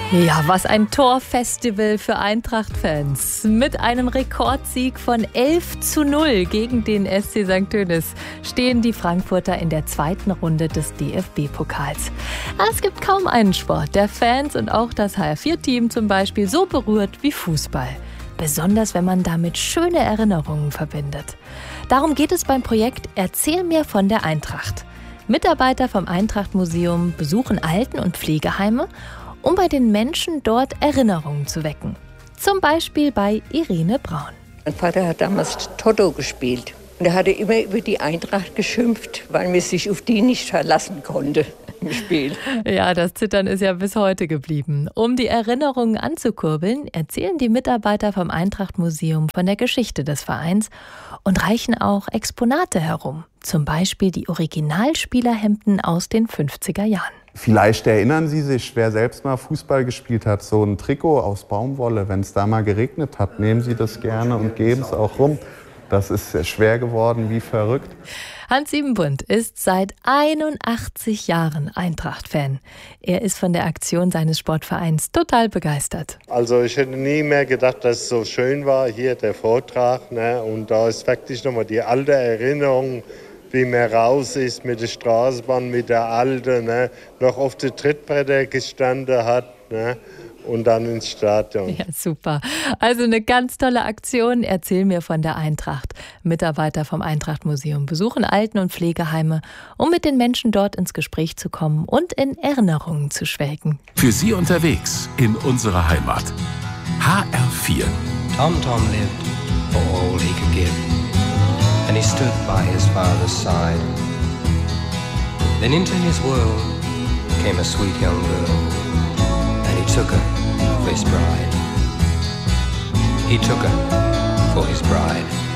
Ja, was ein Torfestival für Eintracht-Fans. Mit einem Rekordsieg von 11:0 gegen den SC St. Tönis stehen die Frankfurter in der zweiten Runde des DFB-Pokals. Es gibt kaum einen Sport, der Fans und auch das HR4-Team zum Beispiel so berührt wie Fußball. Besonders wenn man damit schöne Erinnerungen verbindet. Darum geht es beim Projekt Erzähl mir von der Eintracht. Mitarbeiter vom Eintracht-Museum besuchen Alten- und Pflegeheime, um bei den Menschen dort Erinnerungen zu wecken. Zum Beispiel bei Irene Braun. Mein Vater hat damals Toto gespielt. Und er hatte immer über die Eintracht geschimpft, weil man sich auf die nicht verlassen konnte im Spiel. Ja, das Zittern ist ja bis heute geblieben. Um die Erinnerungen anzukurbeln, erzählen die Mitarbeiter vom Eintracht-Museum von der Geschichte des Vereins und reichen auch Exponate herum. Zum Beispiel die Originalspielerhemden aus den 50er Jahren. Vielleicht erinnern Sie sich, wer selbst mal Fußball gespielt hat, so ein Trikot aus Baumwolle. Wenn es da mal geregnet hat, nehmen Sie das gerne und geben es auch rum. Das ist sehr schwer geworden, wie verrückt. Hans Siebenbund ist seit 81 Jahren Eintracht-Fan. Er ist von der Aktion seines Sportvereins total begeistert. Also ich hätte nie mehr gedacht, dass es so schön war, hier der Vortrag. Ne? Und da ist wirklich nochmal die alte Erinnerung, wie man raus ist mit der Straßenbahn, mit der Alten, ne? Noch auf den Trittbretter gestanden hat, ne? Und dann ins Stadion. Ja, super. Also eine ganz tolle Aktion. Erzähl mir von der Eintracht. Mitarbeiter vom Eintracht-Museum besuchen Alten- und Pflegeheime, um mit den Menschen dort ins Gespräch zu kommen und in Erinnerungen zu schwelgen. Für Sie unterwegs in unserer Heimat. HR4. Tom lived for all he could give, and he stood by his father's side. Then into his world came a sweet young girl, and he took her for his bride. He took her for his bride.